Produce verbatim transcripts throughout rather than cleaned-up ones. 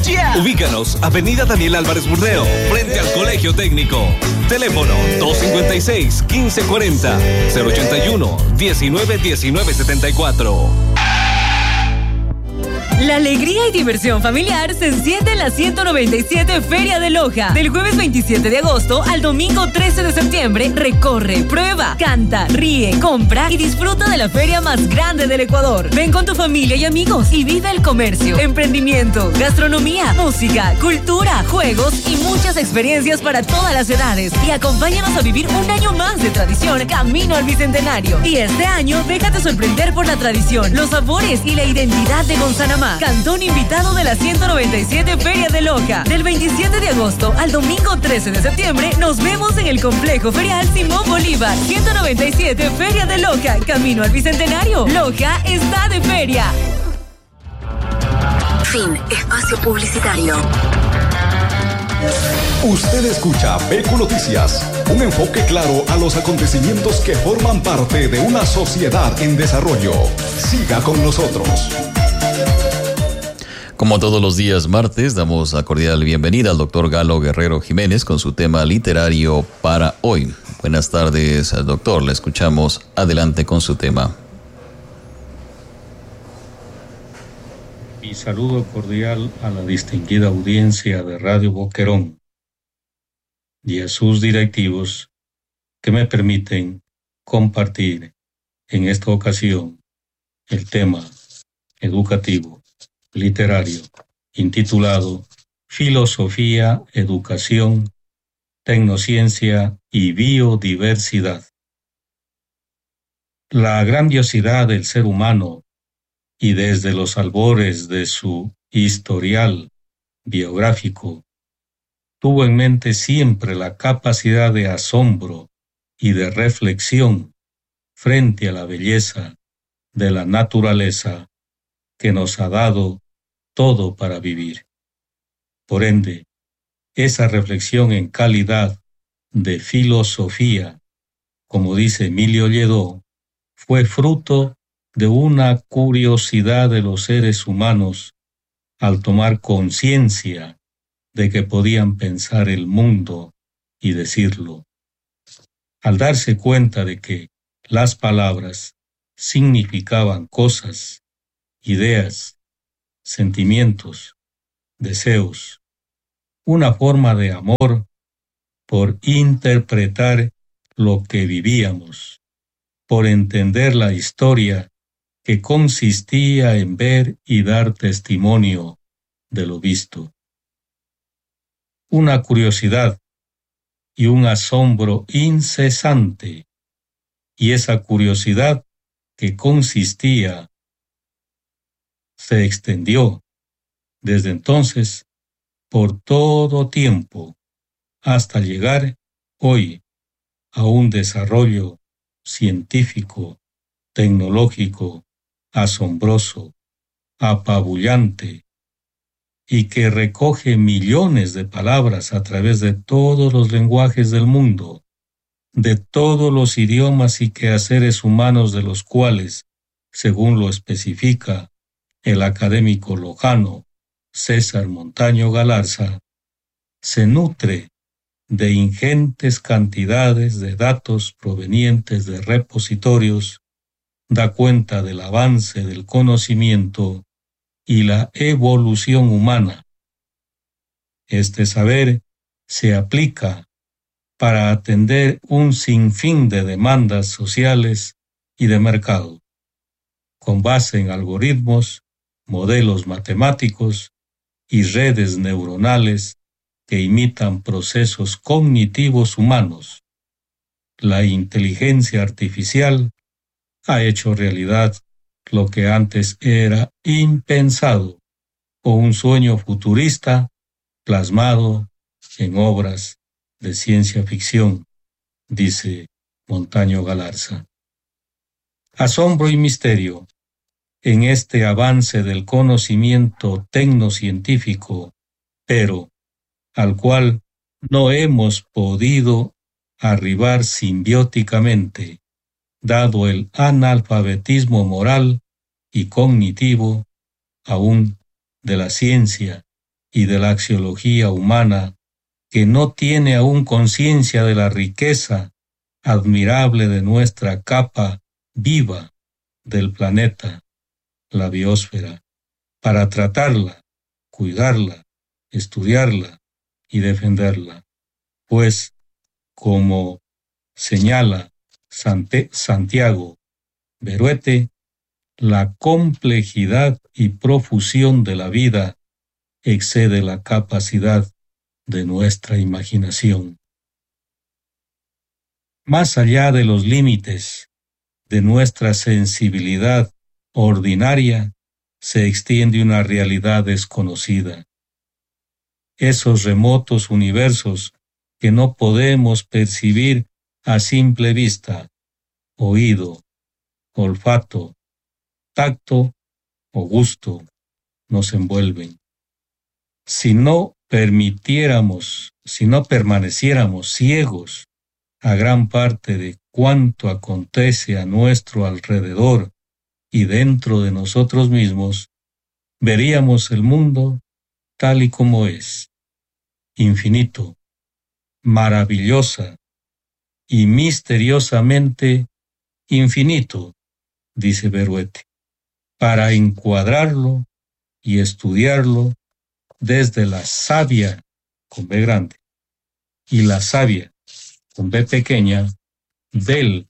Yeah. Ubícanos, Avenida Daniel Álvarez Burdeo, frente al Colegio Técnico. Teléfono dos cinco seis, uno cinco cuatro cero, cero ocho uno, diecinueve diecinueve setenta y cuatro. La alegría y diversión familiar se enciende en la ciento noventa y siete Feria de Loja. Del jueves veintisiete de agosto al domingo trece de septiembre, recorre, prueba, canta, ríe, compra y disfruta de la feria más grande del Ecuador. Ven con tu familia y amigos y vive el comercio, emprendimiento, gastronomía, música, cultura, juegos y muchas experiencias para todas las edades. Y acompáñanos a vivir un año más de tradición camino al Bicentenario. Y este año, déjate sorprender por la tradición, los sabores y la identidad de Gonzanamá. Cantón invitado de la ciento noventa y siete Feria de Loja. Del veintisiete de agosto al domingo trece de septiembre, nos vemos en el Complejo Ferial Simón Bolívar. ciento noventa y siete Feria de Loja, camino al Bicentenario. Loja está de feria. Fin. Espacio publicitario. Usted escucha Beco Noticias, un enfoque claro a los acontecimientos que forman parte de una sociedad en desarrollo. Siga con nosotros. Como todos los días martes, damos la cordial bienvenida al doctor Galo Guerrero Jiménez con su tema literario para hoy. Buenas tardes, doctor. Le escuchamos. Adelante con su tema. Mi saludo cordial a la distinguida audiencia de Radio Boquerón y a sus directivos que me permiten compartir en esta ocasión el tema educativo literario intitulado Filosofía, Educación, Tecnociencia y Biodiversidad. La grandiosidad del ser humano y desde los albores de su historial biográfico tuvo en mente siempre la capacidad de asombro y de reflexión frente a la belleza de la naturaleza que nos ha dado todo para vivir. Por ende, esa reflexión en calidad de filosofía, como dice Emilio Lledó, fue fruto de una curiosidad de los seres humanos al tomar conciencia de que podían pensar el mundo y decirlo. Al darse cuenta de que las palabras significaban cosas, ideas, sentimientos, deseos, una forma de amor por interpretar lo que vivíamos, por entender la historia que consistía en ver y dar testimonio de lo visto. Una curiosidad y un asombro incesante, y esa curiosidad que consistía se extendió desde entonces por todo tiempo hasta llegar hoy a un desarrollo científico, tecnológico, asombroso, apabullante y que recoge millones de palabras a través de todos los lenguajes del mundo, de todos los idiomas y quehaceres humanos de los cuales, según lo especifica el académico lojano César Montaño Galarza, se nutre de ingentes cantidades de datos provenientes de repositorios, da cuenta del avance del conocimiento y la evolución humana. Este saber se aplica para atender un sinfín de demandas sociales y de mercado, con base en algoritmos, modelos matemáticos y redes neuronales que imitan procesos cognitivos humanos. La inteligencia artificial ha hecho realidad lo que antes era impensado o un sueño futurista plasmado en obras de ciencia ficción, dice Montaño Galarza. Asombro y misterio en este avance del conocimiento tecnocientífico, pero al cual no hemos podido arribar simbióticamente, dado el analfabetismo moral y cognitivo aún de la ciencia y de la axiología humana, que no tiene aún conciencia de la riqueza admirable de nuestra capa viva del planeta, la biosfera, para tratarla, cuidarla, estudiarla y defenderla. Pues, como señala Sante- Santiago Beruete, la complejidad y profusión de la vida excede la capacidad de nuestra imaginación. Más allá de los límites de nuestra sensibilidad ordinaria, se extiende una realidad desconocida. Esos remotos universos que no podemos percibir a simple vista, oído, olfato, tacto o gusto, nos envuelven. Si no permitiéramos, si no permaneciéramos ciegos a gran parte de cuanto acontece a nuestro alrededor y dentro de nosotros mismos, veríamos el mundo tal y como es, infinito, maravillosa y misteriosamente infinito, dice Beruete, para encuadrarlo y estudiarlo desde la savia con B grande y la savia con B pequeña del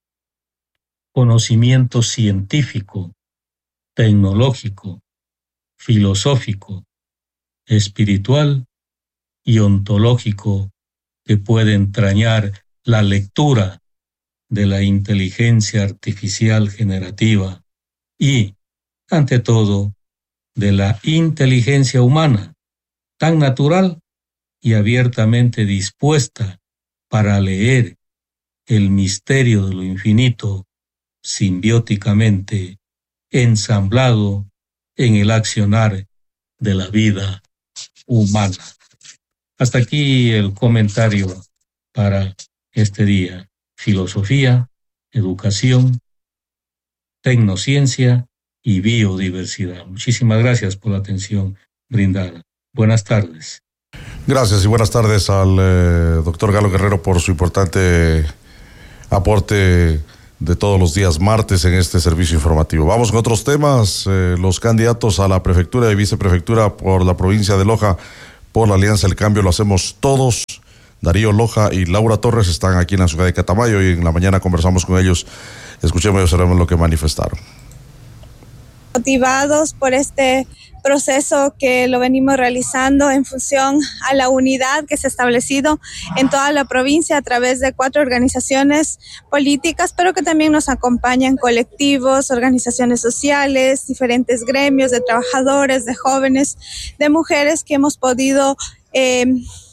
conocimiento científico, tecnológico, filosófico, espiritual y ontológico que puede entrañar la lectura de la inteligencia artificial generativa y, ante todo, de la inteligencia humana, tan natural y abiertamente dispuesta para leer el misterio de lo infinito simbióticamente ensamblado en el accionar de la vida humana. Hasta aquí el comentario para este día. Filosofía, educación, tecnociencia y biodiversidad. Muchísimas gracias por la atención brindada. Buenas tardes. Gracias y buenas tardes al eh, doctor Galo Guerrero por su importante aporte de todos los días martes en este servicio informativo. Vamos con otros temas. Eh, los candidatos a la prefectura y viceprefectura por la provincia de Loja por la Alianza del Cambio Lo Hacemos Todos, Darío Loja y Laura Torres, están aquí en la ciudad de Catamayo y en la mañana conversamos con ellos. Escuchemos y observemos lo que manifestaron. Motivados por este proceso que lo venimos realizando en función a la unidad que se ha establecido en toda la provincia a través de cuatro organizaciones políticas, pero que también nos acompañan colectivos, organizaciones sociales, diferentes gremios de trabajadores, de jóvenes, de mujeres que hemos podido eh,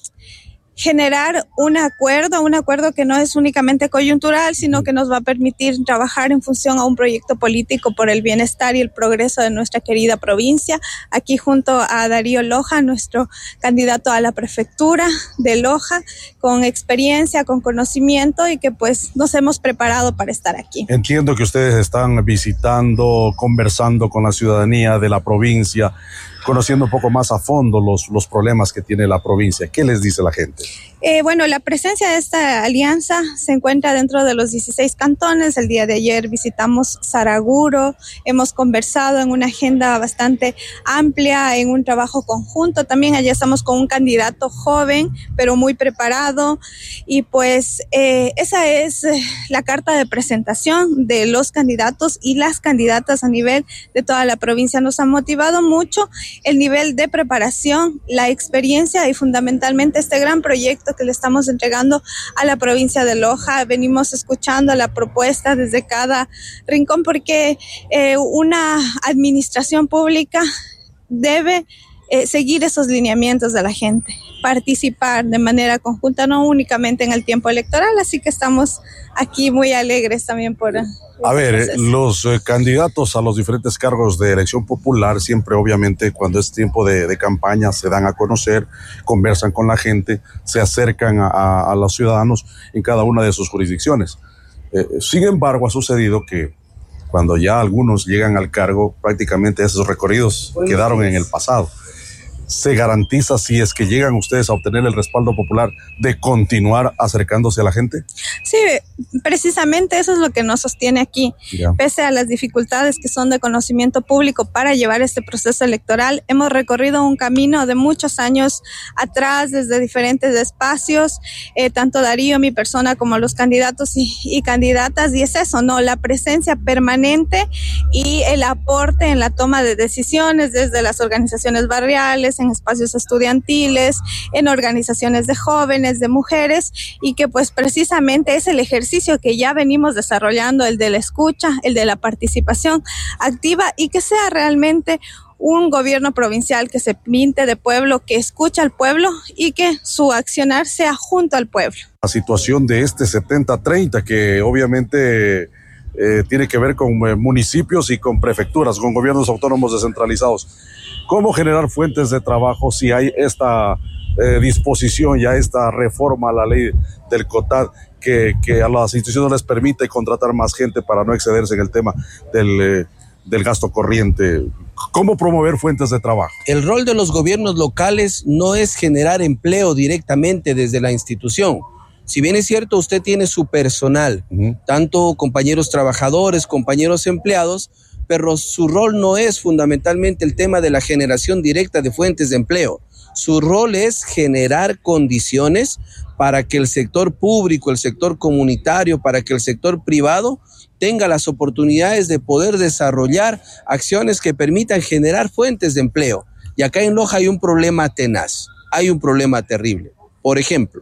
generar un acuerdo, un acuerdo que no es únicamente coyuntural, sino que nos va a permitir trabajar en función a un proyecto político por el bienestar y el progreso de nuestra querida provincia. Aquí junto a Darío Loja, nuestro candidato a la prefectura de Loja, con experiencia, con conocimiento y que pues nos hemos preparado para estar aquí. Entiendo que ustedes están visitando, conversando con la ciudadanía de la provincia, conociendo un poco más a fondo los, los problemas que tiene la provincia. ¿Qué les dice la gente? Eh, bueno, la presencia de esta alianza se encuentra dentro de los dieciséis cantones. El día de ayer visitamos Saraguro, hemos conversado en una agenda bastante amplia, en un trabajo conjunto. También allá estamos con un candidato joven, pero muy preparado. Y pues eh, esa es la carta de presentación de los candidatos y las candidatas a nivel de toda la provincia. Nos ha motivado mucho el nivel de preparación, la experiencia y fundamentalmente este gran proyecto que le estamos entregando a la provincia de Loja. Venimos escuchando la propuesta desde cada rincón porque eh, una administración pública debe eh, seguir esos lineamientos de la gente, participar de manera conjunta, no únicamente en el tiempo electoral, así que estamos aquí muy alegres también por... A ver, proceso. los eh, candidatos a los diferentes cargos de elección popular siempre obviamente cuando es tiempo de, de campaña se dan a conocer, conversan con la gente, se acercan a, a, a los ciudadanos en cada una de sus jurisdicciones. Eh, sin embargo, ha sucedido que cuando ya algunos llegan al cargo, prácticamente esos recorridos quedaron en el pasado. se garantiza, si es que llegan ustedes a obtener el respaldo popular, de continuar acercándose a la gente? Sí, precisamente eso es lo que nos sostiene aquí. Ya. Pese a las dificultades que son de conocimiento público para llevar este proceso electoral, hemos recorrido un camino de muchos años atrás, desde diferentes espacios, eh, tanto Darío, mi persona, como los candidatos y, y candidatas, y es eso, ¿no? La presencia permanente y el aporte en la toma de decisiones desde las organizaciones barriales, en espacios estudiantiles, en organizaciones de jóvenes, de mujeres, y que pues precisamente es el ejercicio que ya venimos desarrollando, el de la escucha, el de la participación activa, y que sea realmente un gobierno provincial que se pinte de pueblo, que escucha al pueblo y que su accionar sea junto al pueblo. La situación de este setenta treinta, que obviamente eh, tiene que ver con eh, municipios y con prefecturas, con gobiernos autónomos descentralizados. ¿Cómo generar fuentes de trabajo si hay esta eh, disposición, ya esta reforma a la ley del COTAD que, que a las instituciones les permite contratar más gente para no excederse en el tema del, eh, del gasto corriente? ¿Cómo promover fuentes de trabajo? El rol de los gobiernos locales no es generar empleo directamente desde la institución. Si bien es cierto, usted tiene su personal, uh-huh. tanto compañeros trabajadores, compañeros empleados, pero su rol no es fundamentalmente el tema de la generación directa de fuentes de empleo. Su rol es generar condiciones para que el sector público, el sector comunitario, para que el sector privado tenga las oportunidades de poder desarrollar acciones que permitan generar fuentes de empleo. Y acá en Loja hay un problema tenaz, hay un problema terrible. Por ejemplo,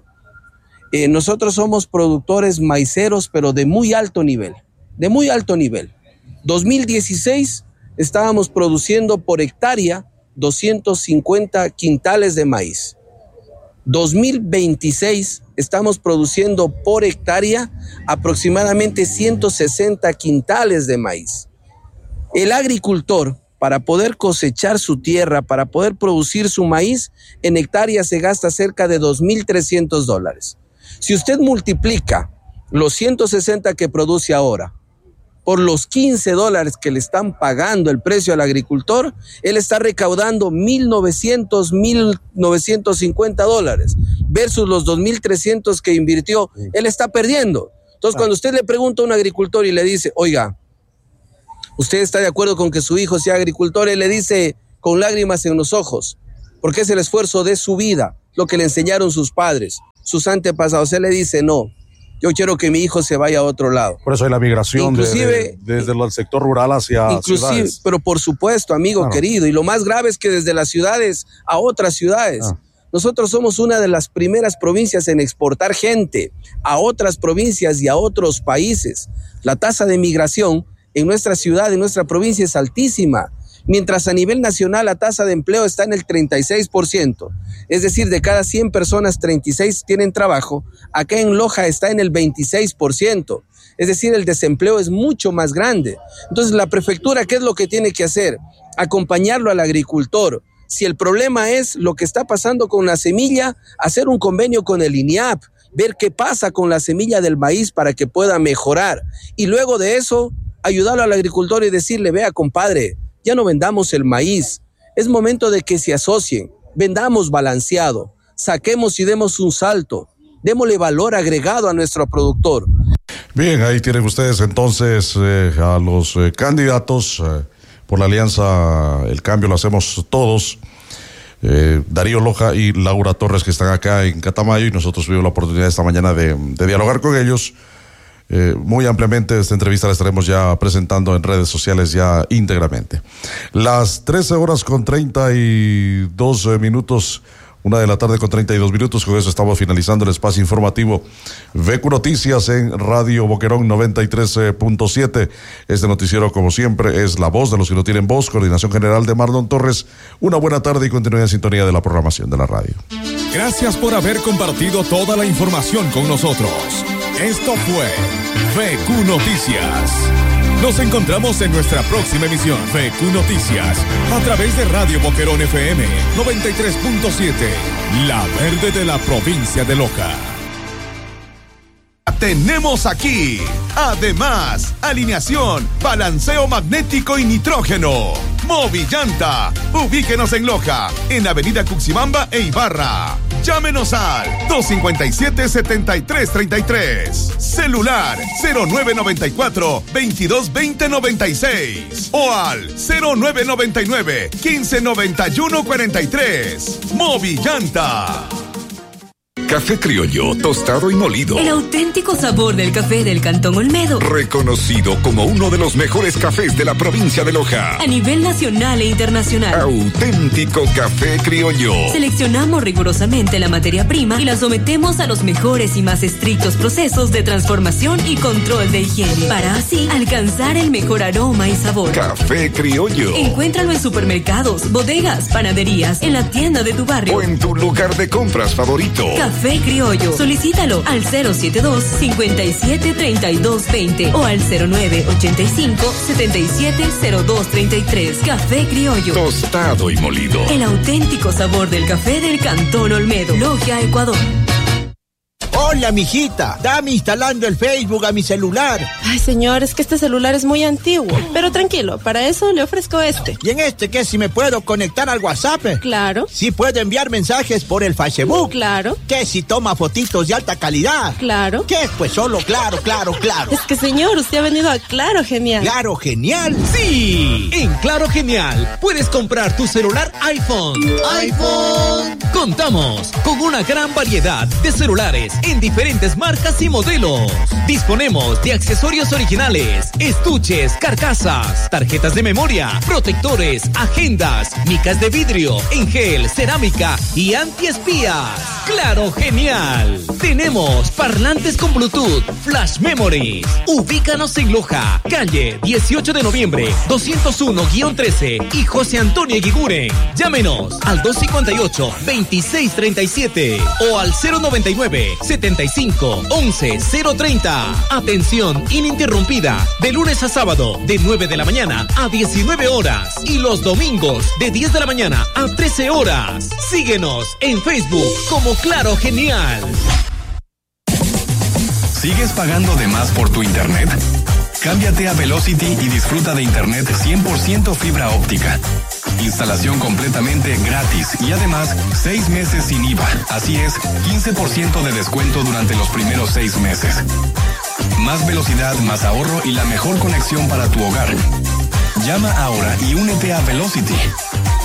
eh, nosotros somos productores maiceros, pero de muy alto nivel, de muy alto nivel. dos mil dieciséis estábamos produciendo por hectárea doscientos cincuenta quintales de maíz. dos mil veintiséis estamos produciendo por hectárea aproximadamente ciento sesenta quintales de maíz. El agricultor, para poder cosechar su tierra, para poder producir su maíz, en hectárea se gasta cerca de dos mil trescientos dólares. Si usted multiplica los ciento sesenta que produce ahora por los quince dólares que le están pagando el precio al agricultor, él está recaudando mil novecientos, mil novecientos cincuenta dólares versus los dos mil trescientos que invirtió, él está perdiendo. Entonces, cuando usted le pregunta a un agricultor y le dice, oiga, ¿usted está de acuerdo con que su hijo sea agricultor? Él le dice con lágrimas en los ojos, porque es el esfuerzo de su vida, lo que le enseñaron sus padres, sus antepasados. Él le dice, no, yo quiero que mi hijo se vaya a otro lado. Por eso hay la migración inclusive, de, de, desde el sector rural hacia inclusive, ciudades. Pero por supuesto, amigo claro. querido, y lo más grave es que desde las ciudades a otras ciudades. Ah. Nosotros somos una de las primeras provincias en exportar gente a otras provincias y a otros países. La tasa de migración en nuestra ciudad, en nuestra provincia es altísima, mientras a nivel nacional la tasa de empleo está en el treinta y seis por ciento. Es decir, de cada cien personas, treinta y seis tienen trabajo. Acá en Loja está en el veintiséis por ciento. Es decir, el desempleo es mucho más grande. Entonces, la prefectura, ¿qué es lo que tiene que hacer? Acompañarlo al agricultor. Si el problema es lo que está pasando con la semilla, hacer un convenio con el INIAP, ver qué pasa con la semilla del maíz para que pueda mejorar. Y luego de eso, ayudarlo al agricultor y decirle, vea, compadre, ya no vendamos el maíz. Es momento de que se asocien, vendamos balanceado, saquemos y demos un salto, démosle valor agregado a nuestro productor. Bien, ahí tienen ustedes entonces eh, a los eh, candidatos eh, por la alianza El Cambio, lo hacemos todos. Eh, Darío Loja y Laura Torres, que están acá en Catamayo, y nosotros tuvimos la oportunidad esta mañana de, de dialogar con ellos. Eh, muy ampliamente esta entrevista la estaremos ya presentando en redes sociales ya íntegramente. Las trece horas con treinta y dos minutos, una de la tarde con treinta y dos minutos, con eso estamos finalizando el espacio informativo V Q Noticias en Radio Boquerón noventa y tres punto siete. Este noticiero, como siempre, es la voz de los que no tienen voz. Coordinación general de Marlon Torres. Una buena tarde y continúe en sintonía de la programación de la radio. Gracias por haber compartido toda la información con nosotros. Esto fue V Q Noticias. Nos encontramos en nuestra próxima emisión V Q Noticias a través de Radio Boquerón F M noventa y tres punto siete, la verde de la provincia de Loja. tenemos aquí. Además, alineación, balanceo magnético y nitrógeno. Movillanta. Ubíquenos en Loja, en Avenida Cuxibamba e Ibarra. Llámenos al dos cinco siete, siete tres tres tres. Celular cero nueve nueve cuatro, veintidós veinte noventa y seis o al cero nueve nueve nueve, quince noventa y uno cuarenta y tres. Movillanta. Café criollo, tostado y molido. El auténtico sabor del café del Cantón Olmedo. Reconocido como uno de los mejores cafés de la provincia de Loja. A nivel nacional e internacional. Auténtico café criollo. Seleccionamos rigurosamente la materia prima y la sometemos a los mejores y más estrictos procesos de transformación y control de higiene, para así alcanzar el mejor aroma y sabor. Café criollo. Encuéntralo en supermercados, bodegas, panaderías, en la tienda de tu barrio o en tu lugar de compras favorito. Café Criollo. Solicítalo al cero siete dos, cinco siete, tres dos dos cero o al cero nueve ochenta y cinco, setenta y siete, cero dos treinta y tres. Café Criollo. Tostado y molido. El auténtico sabor del café del Cantón Olmedo. Logia, Ecuador. Hola, mijita. Dame instalando el Facebook a mi celular. Ay, señor, es que este celular es muy antiguo. Pero tranquilo, para eso le ofrezco este. ¿Y en este qué? ¿Si me puedo conectar al WhatsApp? Claro. ¿Si puedo enviar mensajes por el Facebook? Claro. ¿Qué? ¿Si toma fotitos de alta calidad? Claro. ¿Qué? Pues solo claro, claro, claro. Es que, señor, usted ha venido a Claro Genial. ¿Claro Genial? ¡Sí! En Claro Genial puedes comprar tu celular iPhone. ¡iPhone! Contamos con una gran variedad de celulares en diferentes marcas y modelos. Disponemos de accesorios originales, estuches, carcasas, tarjetas de memoria, protectores, agendas, micas de vidrio, en gel, cerámica y antiespías. ¡Claro Genial! Tenemos parlantes con Bluetooth, flash memories. Ubícanos en Loja, calle dieciocho de noviembre, doscientos uno guión trece y José Antonio Eguiguren. Llámenos al dos cincuenta y ocho, veintiséis treinta y siete o al cero noventa y nueve, setenta y cinco, once, cero treinta. Atención ininterrumpida de lunes a sábado de nueve de la mañana a diecinueve horas y los domingos de diez de la mañana a trece horas. Síguenos en Facebook como Claro Genial. ¿Sigues pagando de más por tu internet? Cámbiate a Velocity y disfruta de internet cien por ciento fibra óptica. Instalación completamente gratis y además seis meses sin I V A. Así es, quince por ciento de descuento durante los primeros seis meses. Más velocidad, más ahorro y la mejor conexión para tu hogar. Llama ahora y únete a Velocity